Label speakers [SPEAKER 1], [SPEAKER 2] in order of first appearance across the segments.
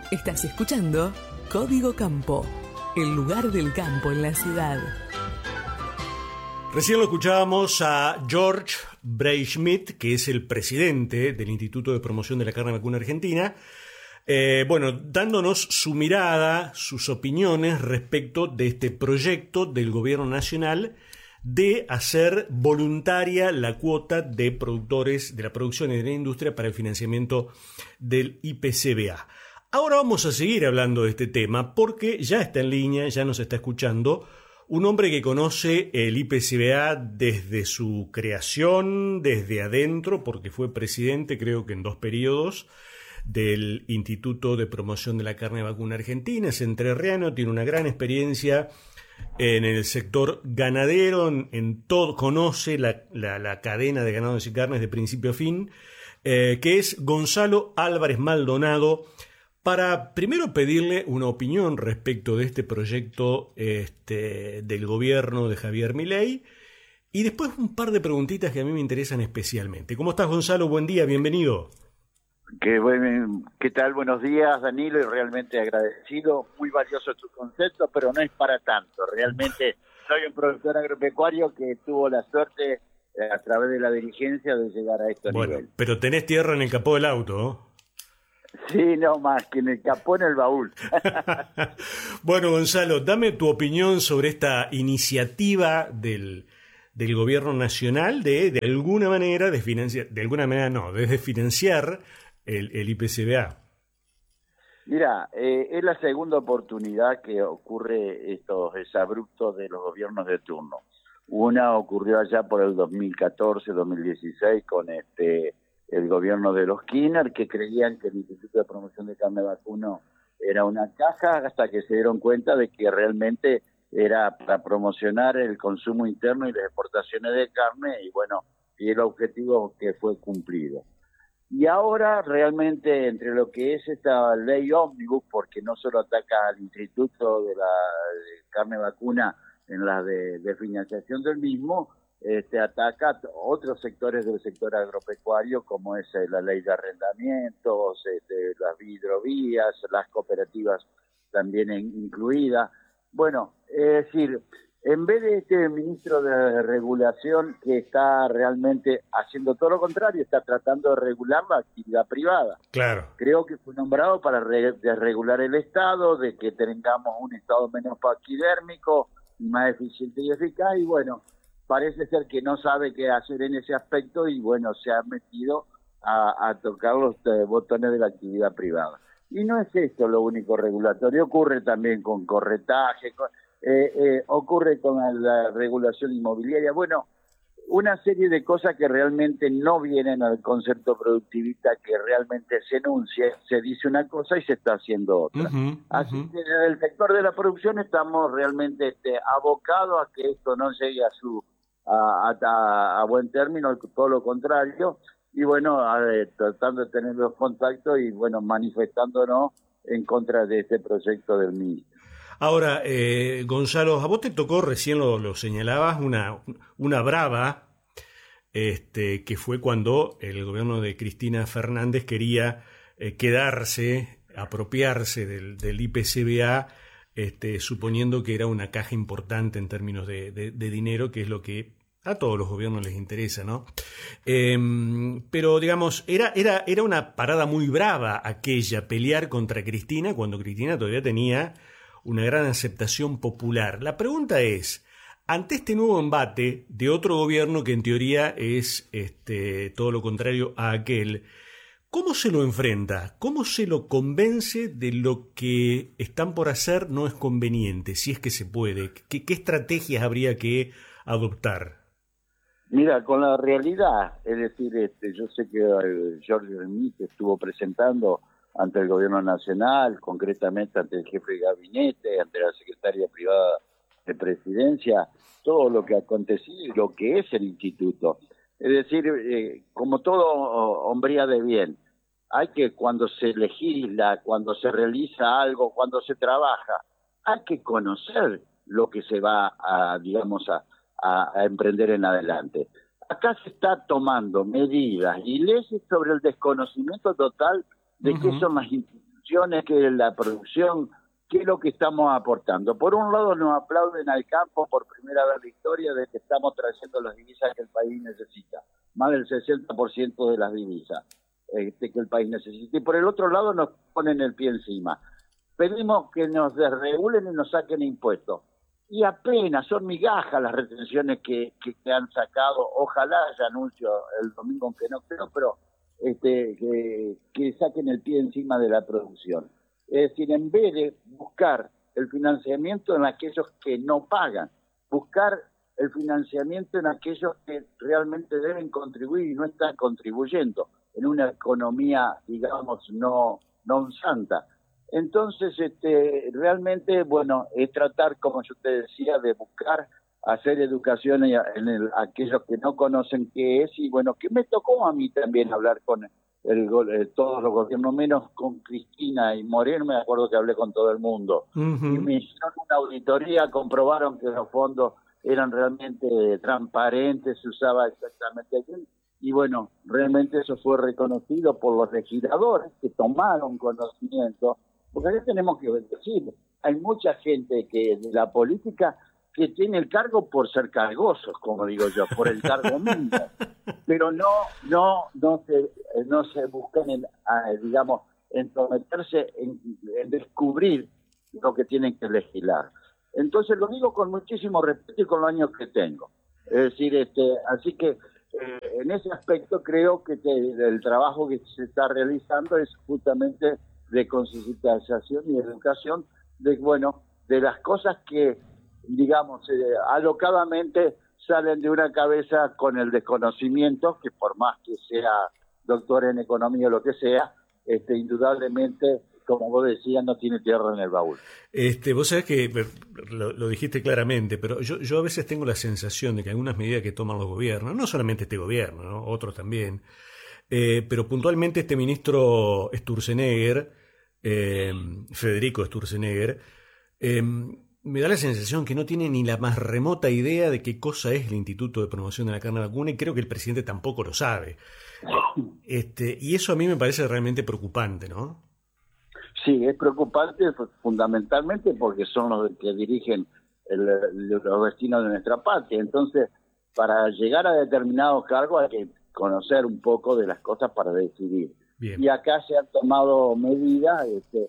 [SPEAKER 1] Estás escuchando Código Campo, el lugar del campo en la ciudad.
[SPEAKER 2] Recién lo escuchábamos a George Bray-Schmidt, que es el presidente del Instituto de Promoción de la Carne Vacuna Argentina, dándonos su mirada, sus opiniones respecto de este proyecto del gobierno nacional de hacer voluntaria la cuota de productores de la producción y de la industria para el financiamiento del IPCBA. Ahora vamos a seguir hablando de este tema porque ya está en línea, ya nos está escuchando un hombre que conoce el IPCBA desde su creación, desde adentro, porque fue presidente, creo que en 2 periodos, del Instituto de Promoción de la Carne Vacuna Argentina. Es entrerriano, tiene una gran experiencia en el sector ganadero, en todo, conoce la cadena de ganados y carnes de principio a fin, que es Gonzalo Álvarez Maldonado, para primero pedirle una opinión respecto de este proyecto del gobierno de Javier Milei y después un par de preguntitas que a mí me interesan especialmente. ¿Cómo estás, Gonzalo? Buen día, bienvenido.
[SPEAKER 3] ¿Qué tal? Buenos días, Danilo, y realmente agradecido. Muy valioso tu concepto, pero no es para tanto. Realmente soy un productor agropecuario que tuvo la suerte, a través de la dirigencia, de llegar a este nivel. Bueno,
[SPEAKER 2] pero tenés tierra en el capó del auto, ¿no?
[SPEAKER 3] Sí, no más, que en el capó, en el baúl.
[SPEAKER 2] Bueno, Gonzalo, dame tu opinión sobre esta iniciativa del gobierno nacional de alguna manera desfinanciar el IPCBA.
[SPEAKER 3] Mira, es la segunda oportunidad que ocurre estos exabruptos de los gobiernos de turno. Una ocurrió allá por el 2014-2016 con el gobierno de los Kirchner, que creían que el Instituto de Promoción de Carne Vacuno era una caja, hasta que se dieron cuenta de que realmente era para promocionar el consumo interno y las exportaciones de carne, y bueno, y el objetivo que fue cumplido. Y ahora realmente entre lo que es esta ley ómnibus, porque no solo ataca al Instituto de la Carne Vacuna en la de financiación del mismo, ataca otros sectores del sector agropecuario, como es la ley de arrendamientos, las hidrovías, las cooperativas también incluidas. Bueno, es decir, en vez de este ministro de regulación que está realmente haciendo todo lo contrario, está tratando de regular la actividad privada.
[SPEAKER 2] Claro.
[SPEAKER 3] Creo que fue nombrado para desregular el Estado, de que tengamos un Estado menos paquidérmico y más eficiente y eficaz, y bueno, parece ser que no sabe qué hacer en ese aspecto y bueno, se ha metido a tocar los botones de la actividad privada. Y no es esto lo único regulatorio, ocurre también con corretaje, ocurre con la regulación inmobiliaria, bueno, una serie de cosas que realmente no vienen al concepto productivista, que realmente se enuncia, se dice una cosa y se está haciendo otra. Así que desde el sector de la producción estamos realmente abocados a que esto no llegue a buen término, todo lo contrario, y bueno, tratando de tener los contactos y bueno, manifestándonos en contra de este proyecto del ministro.
[SPEAKER 2] Ahora, Gonzalo, a vos te tocó, recién lo señalabas, una brava, que fue cuando el gobierno de Cristina Fernández quería apropiarse del IPCBA, suponiendo que era una caja importante en términos de dinero, que es lo que a todos los gobiernos les interesa, ¿no? Pero, digamos, era una parada muy brava aquella, pelear contra Cristina, cuando Cristina todavía tenía una gran aceptación popular. La pregunta es, ante este nuevo embate de otro gobierno que en teoría es todo lo contrario a aquel, ¿cómo se lo enfrenta? ¿Cómo se lo convence de lo que están por hacer no es conveniente, si es que se puede? ¿Qué estrategias habría que adoptar?
[SPEAKER 3] Mira, con la realidad, es decir, yo sé que Jorge Remite estuvo presentando ante el gobierno nacional, concretamente ante el jefe de gabinete, ante la secretaria privada de presidencia, todo lo que ha acontecido y lo que es el instituto. Es decir, como todo hombría de bien, hay que, cuando se legisla, cuando se realiza algo, cuando se trabaja, hay que conocer lo que se va a emprender en adelante. Acá se está tomando medidas y leyes sobre el desconocimiento total de qué son las instituciones instituciones, que la producción, qué es lo que estamos aportando. Por un lado nos aplauden al campo por primera vez en la historia de que estamos trayendo las divisas que el país necesita, más del 60% de las divisas que el país necesita. Y por el otro lado nos ponen el pie encima. Pedimos que nos desregulen y nos saquen impuestos. Y apenas son migajas las retenciones que han sacado. Ojalá haya anuncio el domingo, aunque no creo, pero que saquen el pie encima de la producción. Es decir, en vez de buscar el financiamiento en aquellos que no pagan, buscar el financiamiento en aquellos que realmente deben contribuir y no están contribuyendo en una economía, digamos, no santa. Entonces, realmente, bueno, es tratar, como yo te decía, de buscar hacer educación en aquellos que no conocen qué es, y bueno, que me tocó a mí también hablar con todos los gobiernos, menos con Cristina y Moreno, me acuerdo que hablé con todo el mundo. Y me hicieron una auditoría, comprobaron que los fondos eran realmente transparentes, se usaba exactamente bien. Y bueno, realmente eso fue reconocido por los legisladores que tomaron conocimiento, porque acá tenemos que decir, hay mucha gente que de la política que tiene el cargo por ser cargosos, como digo yo, por el cargo mismo, pero no se buscan digamos, entrometerse en descubrir lo que tienen que legislar. Entonces lo digo con muchísimo respeto y con los años que tengo. Es decir, así que en ese aspecto creo que el trabajo que se está realizando es justamente de concientización y educación de las cosas que, digamos, alocadamente salen de una cabeza con el desconocimiento, que por más que sea doctor en economía o lo que sea, indudablemente, como vos decías, no tiene tierra en el baúl.
[SPEAKER 2] Vos sabés que lo dijiste claramente, pero yo a veces tengo la sensación de que algunas medidas que toman los gobiernos, no solamente este gobierno, ¿no? Otros también, pero puntualmente este ministro Sturzenegger, Federico Sturzenegger, me da la sensación que no tiene ni la más remota idea de qué cosa es el Instituto de Promoción de la Carne Vacuna, y creo que el presidente tampoco lo sabe. Y eso a mí me parece realmente preocupante, ¿no?
[SPEAKER 3] Sí, es preocupante fundamentalmente porque son los que dirigen los destinos de nuestra patria. Entonces, para llegar a determinados cargos hay que conocer un poco de las cosas para decidir. Bien. Y acá se han tomado medidas,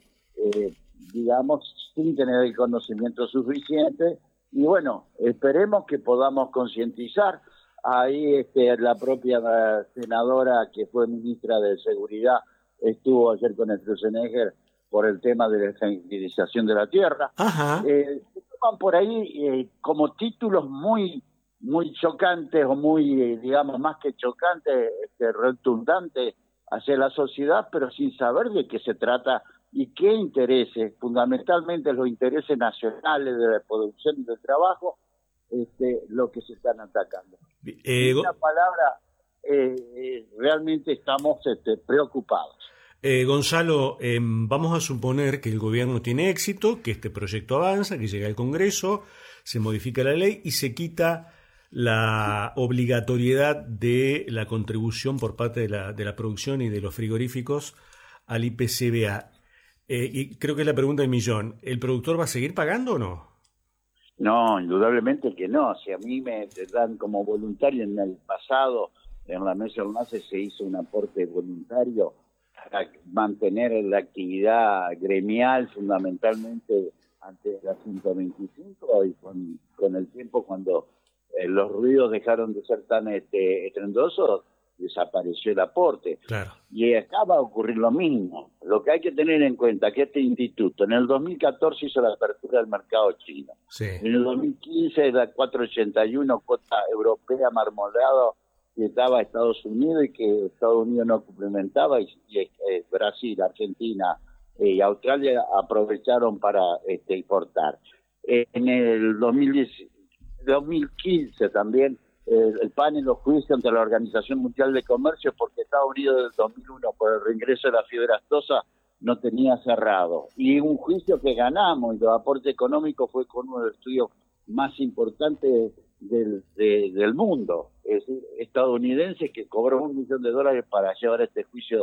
[SPEAKER 3] digamos, sin tener el conocimiento suficiente. Y bueno, esperemos que podamos concientizar. Ahí la propia senadora que fue ministra de Seguridad estuvo ayer con el Sturzenegger por el tema de la estabilización de la tierra. Se toman por ahí como títulos muy chocantes o muy, digamos, más que chocantes, retundantes hacia la sociedad, pero sin saber de qué se trata y qué intereses, fundamentalmente los intereses nacionales de la producción y del trabajo, lo que se están atacando. En una palabra, realmente estamos preocupados.
[SPEAKER 2] Gonzalo, vamos a suponer que el gobierno tiene éxito, que este proyecto avanza, que llega al Congreso, se modifica la ley y se quita la obligatoriedad de la contribución por parte de la producción y de los frigoríficos al IPCBA. Y creo que es la pregunta del millón. ¿El productor va a seguir pagando o no?
[SPEAKER 3] No, indudablemente que no. Si a mí me dan como voluntario en el pasado, en la mesa del MASE se hizo un aporte voluntario para mantener la actividad gremial fundamentalmente ante la 125, y con el tiempo, cuando los ruidos dejaron de ser tan estruendosos, desapareció el aporte.
[SPEAKER 2] Claro.
[SPEAKER 3] Y acá va a ocurrir lo mismo. Lo que hay que tener en cuenta que este instituto en el 2014 hizo la apertura del mercado chino.
[SPEAKER 2] Sí.
[SPEAKER 3] En el 2015 la 481 cuota europea marmolado que estaba Estados Unidos y que Estados Unidos no complementaba, y Brasil, Argentina y Australia aprovecharon para importar. En el 2015 también el PAN en los juicios ante la Organización Mundial de Comercio, porque Estados Unidos del 2001 por el reingreso de la fiebre aftosa no tenía cerrado. Y un juicio que ganamos, y los aportes económicos fue con uno de los estudios más importantes del mundo, es decir, estadounidense, que cobró $1 millón para llevar este juicio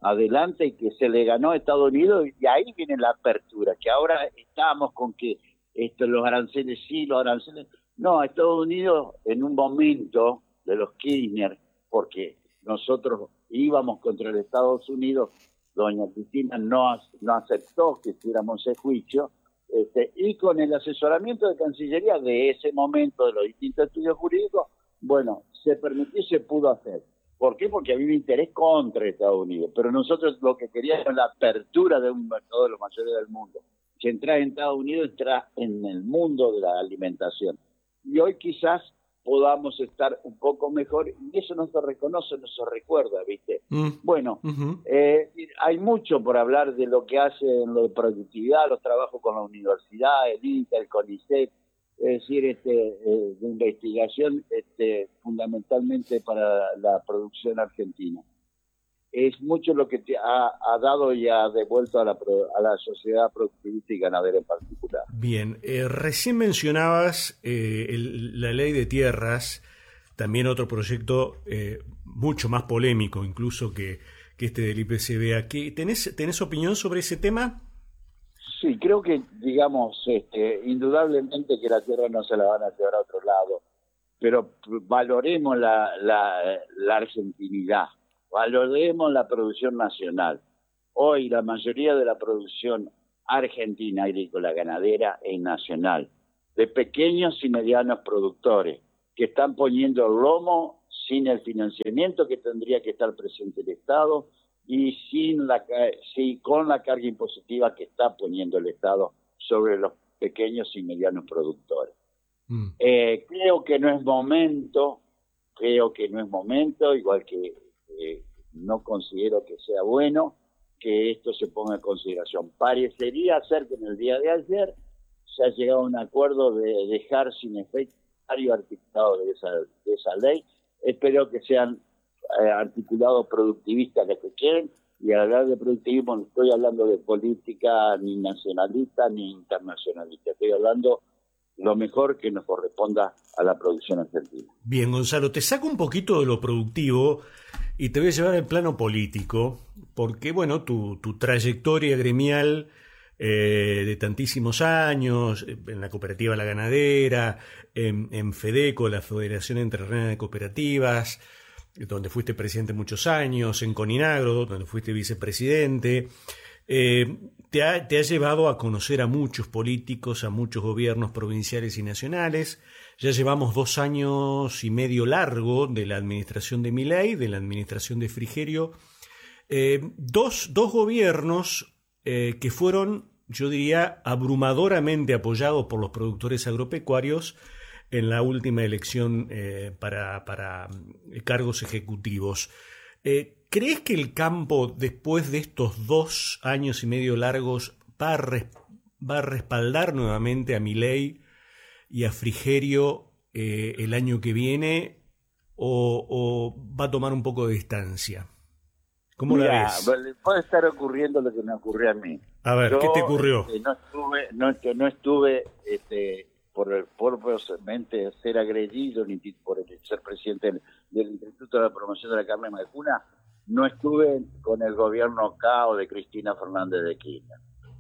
[SPEAKER 3] adelante y que se le ganó a Estados Unidos, y ahí viene la apertura, que ahora estamos con que los aranceles sí, los aranceles... No, Estados Unidos en un momento de los Kirchner, porque nosotros íbamos contra el Estados Unidos, doña Cristina no aceptó que hiciéramos ese juicio, y con el asesoramiento de Cancillería de ese momento, de los distintos estudios jurídicos, bueno, se permitió y se pudo hacer. ¿Por qué? Porque había un interés contra Estados Unidos, pero nosotros lo que queríamos era la apertura de un mercado de los mayores del mundo. Si entras en Estados Unidos, entras en el mundo de la alimentación. Y hoy quizás podamos estar un poco mejor, y eso no se reconoce, no se recuerda, ¿viste? Bueno, hay mucho por hablar de lo que hace en lo de productividad, los trabajos con la universidad, el INTA, el CONICET, es decir, de investigación fundamentalmente para la producción argentina. Es mucho lo que te ha dado y ha devuelto a la sociedad productivista y ganadera en particular.
[SPEAKER 2] Bien, recién mencionabas la ley de tierras, también otro proyecto mucho más polémico incluso que este del IPCBA. ¿Tenés opinión sobre ese tema?
[SPEAKER 3] Sí, creo que, digamos, indudablemente que la tierra no se la van a llevar a otro lado, pero valoremos la argentinidad. Valoremos la producción nacional. Hoy la mayoría de la producción argentina agrícola ganadera es nacional, de pequeños y medianos productores que están poniendo el lomo sin el financiamiento que tendría que estar presente el Estado y con la carga impositiva que está poniendo el Estado sobre los pequeños y medianos productores. Creo que no es momento, igual que no considero que sea bueno que esto se ponga en consideración. Parecería ser que en el día de ayer se ha llegado a un acuerdo de dejar sin efecto varios articulados de esa ley. Espero que sean articulados productivistas los que quieren, y al hablar de productivismo no estoy hablando de política ni nacionalista ni internacionalista, estoy hablando lo mejor que nos corresponda a la producción argentina.
[SPEAKER 2] Bien, Gonzalo, te saco un poquito de lo productivo y te voy a llevar al plano político, porque, bueno, tu trayectoria gremial de tantísimos años, en la cooperativa La Ganadera, en FEDECO, la Federación Entrerriana de Cooperativas, donde fuiste presidente muchos años, en Coninagro, donde fuiste vicepresidente, te ha llevado a conocer a muchos políticos, a muchos gobiernos provinciales y nacionales. Ya llevamos 2 años y medio largo de la administración de Milei, de la administración de Frigerio. Dos gobiernos que fueron, yo diría, abrumadoramente apoyados por los productores agropecuarios en la última elección para cargos ejecutivos. ¿Crees que el campo, después de estos 2 años y medio largos, va a respaldar nuevamente a Milei y a Frigerio el año que viene, o va a tomar un poco de distancia? ¿Cómo la ves?
[SPEAKER 3] Puede estar ocurriendo lo que me ocurrió a mí.
[SPEAKER 2] A ver, ¿qué te ocurrió?
[SPEAKER 3] No estuve por ser agredido ni por el ser presidente del Instituto de la Promoción de la Carne Vacuna. No estuve con el gobierno CAO de Cristina Fernández de Kirchner.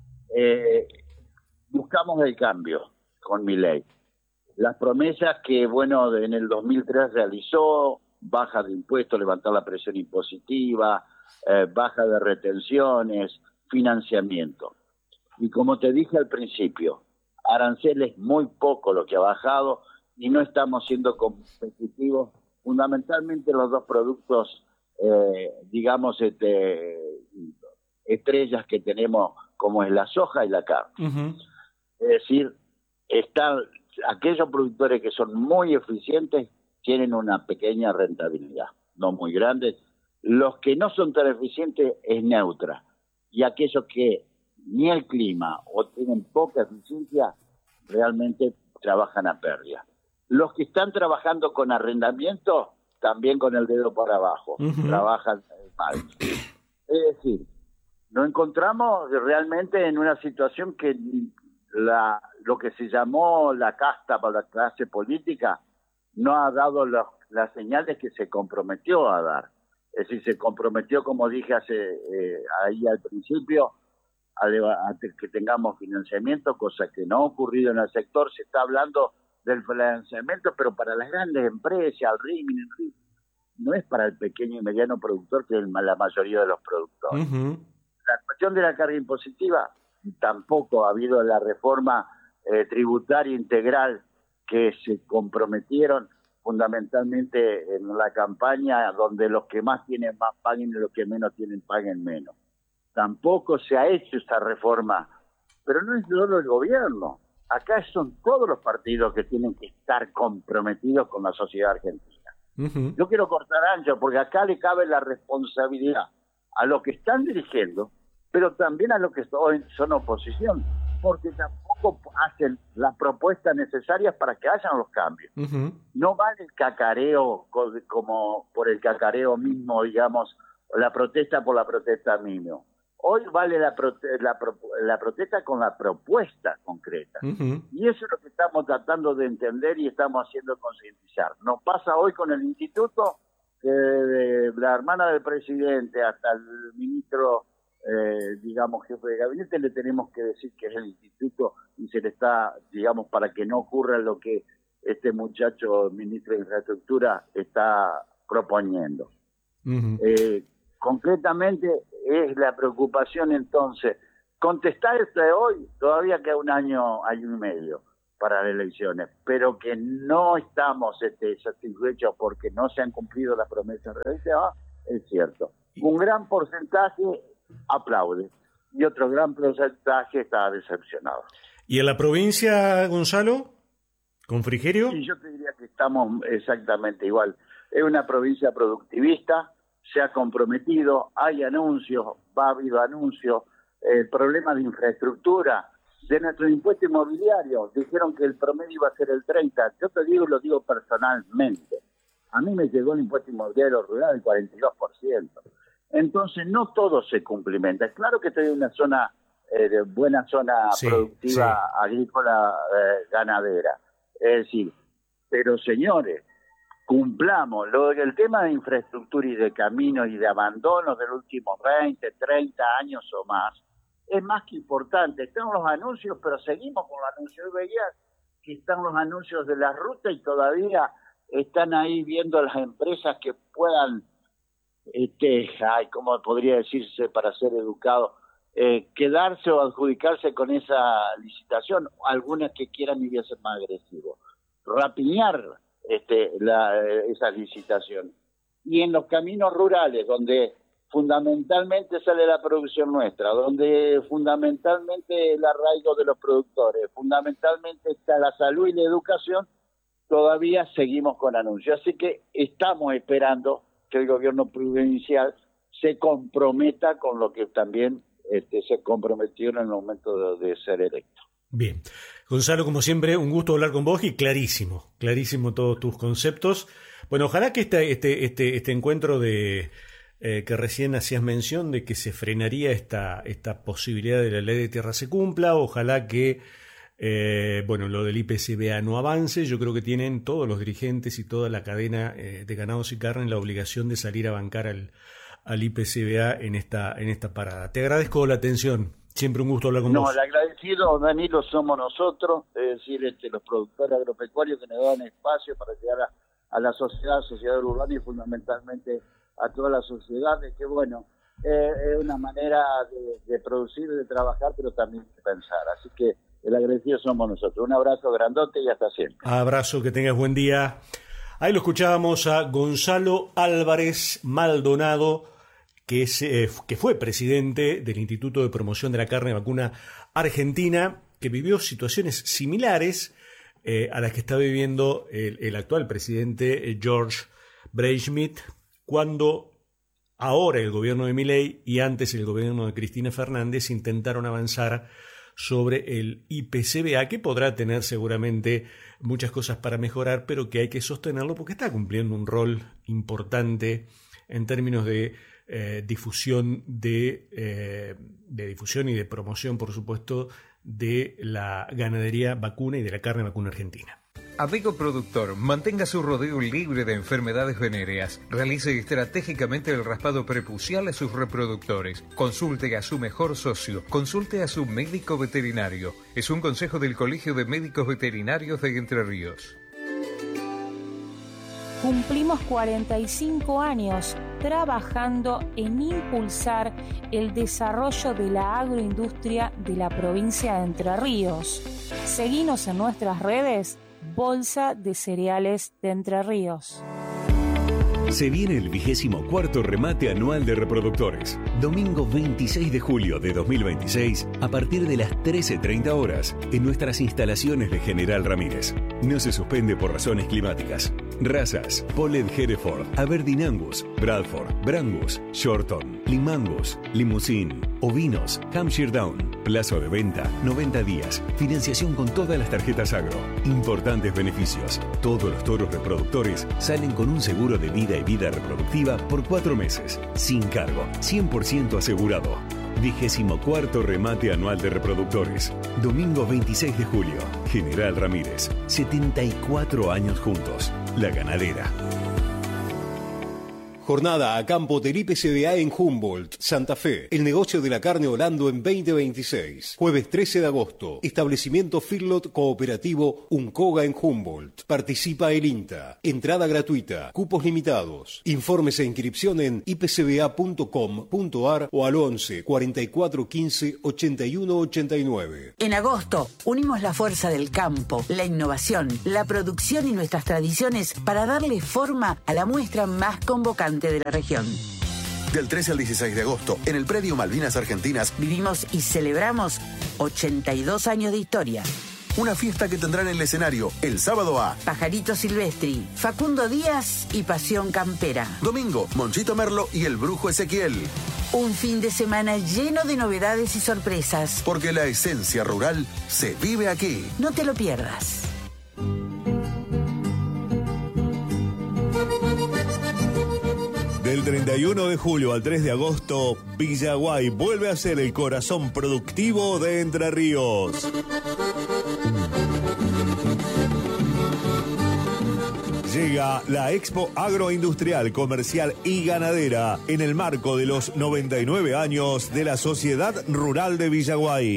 [SPEAKER 3] Buscamos el cambio con Milei. Las promesas que, bueno, en el 2003 realizó, baja de impuestos, levantar la presión impositiva, baja de retenciones, financiamiento. Y como te dije al principio, aranceles muy poco lo que ha bajado y no estamos siendo competitivos, fundamentalmente los dos productos, digamos, estrellas que tenemos, como es la soja y la carne. Uh-huh. Es decir, aquellos productores que son muy eficientes tienen una pequeña rentabilidad, no muy grande. Los que no son tan eficientes es neutra, y aquellos que ni el clima o tienen poca eficiencia realmente trabajan a pérdida. Los que están trabajando con arrendamiento, también con el dedo para abajo, uh-huh, trabajan mal. Es decir, nos encontramos realmente en una situación que lo que se llamó la casta para la clase política no ha dado las señales que se comprometió a dar. Es decir, se comprometió, como dije ahí al principio, a que tengamos financiamiento, cosa que no ha ocurrido en el sector. Se está hablando del financiamiento, pero para las grandes empresas, el RIM, no es para el pequeño y mediano productor, que es la mayoría de los productores. La cuestión de la carga impositiva, tampoco ha habido la reforma tributaria integral que se comprometieron fundamentalmente en la campaña, donde los que más tienen más paguen y los que menos tienen paguen menos. Tampoco se ha hecho esa reforma, pero no es solo el gobierno. Acá son todos los partidos que tienen que estar comprometidos con la sociedad argentina. Yo quiero cortar ancho, porque acá le cabe la responsabilidad a los que están dirigiendo, pero también a los que hoy son oposición, porque tampoco hacen las propuestas necesarias para que hayan los cambios. No vale el cacareo como por el cacareo mismo, digamos, la protesta por la protesta mismo. Hoy vale la protesta con la propuesta concreta. Y eso es lo que estamos tratando de entender y estamos haciendo concientizar. Nos pasa hoy con el instituto, de la hermana del presidente hasta el ministro, digamos, jefe de gabinete, le tenemos que decir que es el instituto y se le está, digamos, para que no ocurra lo que este muchacho, ministro de Infraestructura, está proponiendo. Concretamente es la preocupación entonces. Contestar esto de hoy, todavía queda un año y medio para las elecciones, pero que no estamos satisfechos porque no se han cumplido las promesas realizadas, es cierto. Un gran porcentaje aplaude y otro gran porcentaje está decepcionado.
[SPEAKER 2] ¿Y en la provincia, Gonzalo, con Frigerio?
[SPEAKER 3] Sí, yo te diría que estamos exactamente igual. Es una provincia productivista, se ha comprometido, hay anuncios, ha habido anuncios, el problema de infraestructura, de nuestro impuesto inmobiliario, dijeron que el promedio iba a ser el 30%, yo te digo, lo digo personalmente, a mí me llegó el impuesto inmobiliario rural del 42%, entonces no todo se cumplimenta. Claro que estoy en una zona, buena zona productiva, agrícola, ganadera, es decir, pero señores, cumplamos. El tema de infraestructura y de caminos y de abandonos de los últimos 20, 30 años o más es más que importante. Están los anuncios, pero seguimos con los anuncios. Hoy veía que están los anuncios de la ruta y todavía están ahí viendo las empresas que puedan, ¿cómo podría decirse para ser educado? Quedarse o adjudicarse con esa licitación. Algunas que quieran y ser más agresivos. Rapiñar esa licitación. Y en los caminos rurales, donde fundamentalmente sale la producción nuestra, donde fundamentalmente el arraigo de los productores, fundamentalmente está la salud y la educación, todavía seguimos con anuncios. Así que estamos esperando que el gobierno provincial se comprometa con lo que también se comprometió en el momento de ser electo.
[SPEAKER 2] Bien. Gonzalo, como siempre, un gusto hablar con vos y clarísimo todos tus conceptos. Bueno, ojalá que este encuentro que recién hacías mención de que se frenaría esta posibilidad de la ley de tierra se cumpla. Ojalá que lo del IPCBA no avance. Yo creo que tienen todos los dirigentes y toda la cadena de ganados y carne la obligación de salir a bancar al IPCBA en esta parada. Te agradezco la atención. Siempre un gusto hablar con vos.
[SPEAKER 3] No, el agradecido, Danilo, somos nosotros, es decir, los productores agropecuarios que nos dan espacio para llegar a la sociedad urbana y fundamentalmente a toda la sociedad, de que es una manera de producir, de trabajar, pero también de pensar. Así que el agradecido somos nosotros. Un abrazo grandote y hasta siempre.
[SPEAKER 2] Abrazo, que tengas buen día. Ahí lo escuchábamos a Gonzalo Álvarez Maldonado, que fue presidente del Instituto de Promoción de la Carne Vacuna Argentina, que vivió situaciones similares a las que está viviendo el actual presidente George Breitschmidt, cuando ahora el gobierno de Milei y antes el gobierno de Cristina Fernández intentaron avanzar sobre el IPCBA, que podrá tener seguramente muchas cosas para mejorar, pero que hay que sostenerlo porque está cumpliendo un rol importante en términos de difusión de difusión y de promoción, por supuesto, de la ganadería vacuna y de la carne vacuna argentina.
[SPEAKER 4] Amigo productor, mantenga su rodeo libre de enfermedades venéreas. Realice estratégicamente el raspado prepucial a sus reproductores. Consulte a su mejor socio. Consulte a su médico veterinario. Es un consejo del Colegio de Médicos Veterinarios de Entre Ríos.
[SPEAKER 5] Cumplimos 45 años trabajando en impulsar el desarrollo de la agroindustria de la provincia de Entre Ríos. Seguinos en nuestras redes, Bolsa de Cereales de Entre Ríos.
[SPEAKER 6] Se viene el 24º remate anual de reproductores. Domingo 26 de julio de 2026, a partir de las 13:30 horas, en nuestras instalaciones de General Ramírez. No se suspende por razones climáticas. Razas: Polled Hereford, Aberdeen Angus, Bradford, Brangus, Shorton, Limangus, Limousin, Ovinos, Hampshire Down. Plazo de venta, 90 días. Financiación con todas las tarjetas agro. Importantes beneficios. Todos los toros reproductores salen con un seguro de vida y vida reproductiva por 4 meses. Sin cargo, 100% asegurado. 24º remate anual de reproductores. Domingo 26 de julio. General Ramírez. 74 años juntos. La ganadera.
[SPEAKER 7] Jornada a campo del IPCBA en Humboldt, Santa Fe. El negocio de la carne Orlando en 2026. Jueves 13 de agosto. Establecimiento Feedlot Cooperativo Uncoga en Humboldt. Participa el INTA. Entrada gratuita. Cupos limitados. Informes e inscripción en ipcba.com.ar o al 11 44 15 81 89.
[SPEAKER 8] En agosto, unimos la fuerza del campo, la innovación, la producción y nuestras tradiciones para darle forma a la muestra más convocante de la región.
[SPEAKER 9] Del 13 al 16 de agosto, en el predio Malvinas Argentinas,
[SPEAKER 8] vivimos y celebramos 82 años de historia.
[SPEAKER 9] Una fiesta que tendrá en el escenario el sábado a
[SPEAKER 8] Pajarito Silvestri, Facundo Díaz y Pasión Campera.
[SPEAKER 9] Domingo, Monchito Merlo y el Brujo Ezequiel.
[SPEAKER 8] Un fin de semana lleno de novedades y sorpresas.
[SPEAKER 9] Porque la esencia rural se vive aquí.
[SPEAKER 8] No te lo pierdas.
[SPEAKER 10] Del 31 de julio al 3 de agosto, Villaguay vuelve a ser el corazón productivo de Entre Ríos. Llega la Expo Agroindustrial, Comercial y Ganadera en el marco de los 99 años de la Sociedad Rural de Villaguay.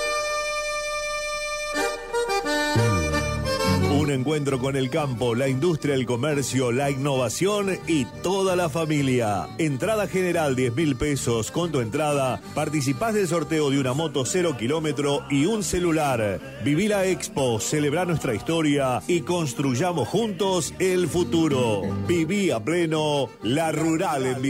[SPEAKER 10] Un encuentro con el campo, la industria, el comercio, la innovación y toda la familia. Entrada general 10.000 pesos. Con tu entrada participás del sorteo de una moto 0 kilómetro y un celular. Viví la Expo, celebra nuestra historia y construyamos juntos el futuro. Viví a pleno la rural en